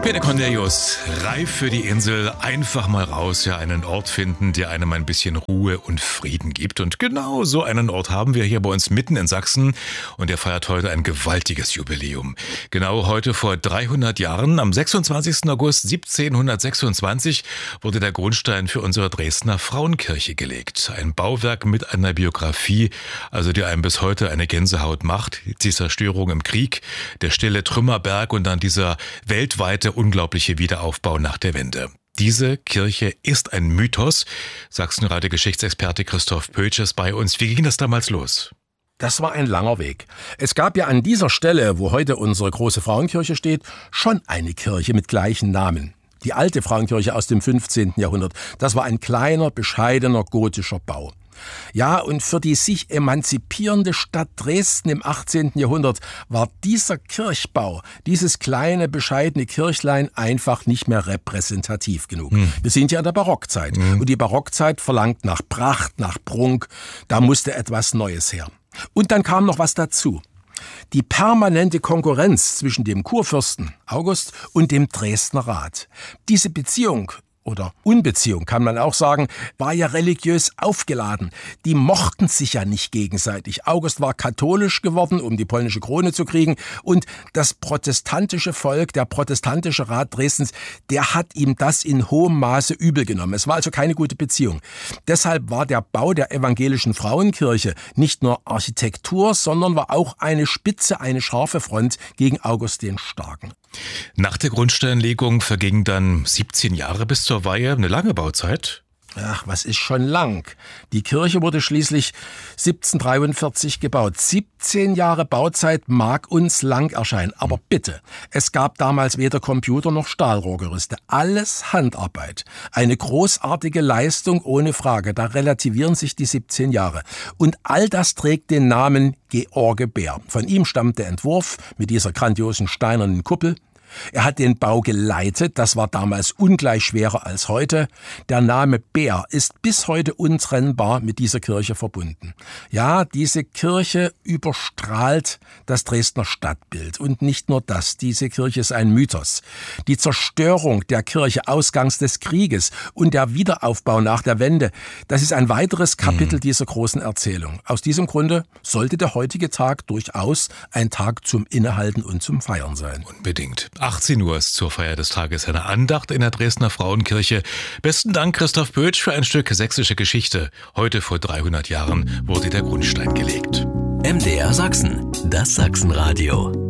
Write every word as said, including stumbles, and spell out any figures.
Peter Cornelius, reif für die Insel, einfach mal raus, ja, einen Ort finden, der einem ein bisschen Ruhe und Frieden gibt. Und genau so einen Ort haben wir hier bei uns mitten in Sachsen und der feiert heute ein gewaltiges Jubiläum. Genau heute vor dreihundert Jahren, am sechsundzwanzigsten August siebzehnhundertsechsundzwanzig, wurde der Grundstein für unsere Dresdner Frauenkirche gelegt. Ein Bauwerk mit einer Biografie, also die einem bis heute eine Gänsehaut macht. Die Zerstörung im Krieg, der stille Trümmerberg und dann dieser weltweite unglaubliche Wiederaufbau nach der Wende. Diese Kirche ist ein Mythos. Sachsenradio-Geschichtsexperte Christoph Pötsch ist bei uns. Wie ging das damals los? Das war ein langer Weg. Es gab ja an dieser Stelle, wo heute unsere große Frauenkirche steht, schon eine Kirche mit gleichen Namen. Die alte Frauenkirche aus dem fünfzehnten Jahrhundert. Das war ein kleiner, bescheidener gotischer Bau. Ja, und für die sich emanzipierende Stadt Dresden im achtzehnten Jahrhundert war dieser Kirchbau, dieses kleine, bescheidene Kirchlein einfach nicht mehr repräsentativ genug. Mhm. Wir sind ja in der Barockzeit. Mhm. Und die Barockzeit verlangt nach Pracht, nach Prunk. Da musste etwas Neues her. Und dann kam noch was dazu. Die permanente Konkurrenz zwischen dem Kurfürsten August und dem Dresdner Rat. Diese Beziehung oder Unbeziehung, kann man auch sagen, war ja religiös aufgeladen. Die mochten sich ja nicht gegenseitig. August war katholisch geworden, um die polnische Krone zu kriegen. Und das protestantische Volk, der protestantische Rat Dresdens, der hat ihm das in hohem Maße übel genommen. Es war also keine gute Beziehung. Deshalb war der Bau der evangelischen Frauenkirche nicht nur Architektur, sondern war auch eine spitze, eine scharfe Front gegen August den Starken. Nach der Grundsteinlegung vergingen dann siebzehn Jahre bis zur Weihe, eine lange Bauzeit. Ach, was ist schon lang? Die Kirche wurde schließlich siebzehnhundertdreiundvierzig gebaut. siebzehn Jahre Bauzeit mag uns lang erscheinen. Aber bitte, es gab damals weder Computer noch Stahlrohrgerüste. Alles Handarbeit. Eine großartige Leistung ohne Frage. Da relativieren sich die siebzehn Jahre. Und all das trägt den Namen George Bär. Von ihm stammt der Entwurf mit dieser grandiosen steinernen Kuppel. Er hat den Bau geleitet, das war damals ungleich schwerer als heute. Der Name Bär ist bis heute untrennbar mit dieser Kirche verbunden. Ja, diese Kirche überstrahlt das Dresdner Stadtbild. Und nicht nur das, diese Kirche ist ein Mythos. Die Zerstörung der Kirche ausgangs des Krieges und der Wiederaufbau nach der Wende, das ist ein weiteres Kapitel mhm. dieser großen Erzählung. Aus diesem Grunde sollte der heutige Tag durchaus ein Tag zum Innehalten und zum Feiern sein. Unbedingt. achtzehn Uhr ist zur Feier des Tages eine Andacht in der Dresdner Frauenkirche. Besten Dank, Christoph Pötsch, für ein Stück sächsische Geschichte. Heute vor dreihundert Jahren wurde der Grundstein gelegt. M D R Sachsen, das Sachsenradio.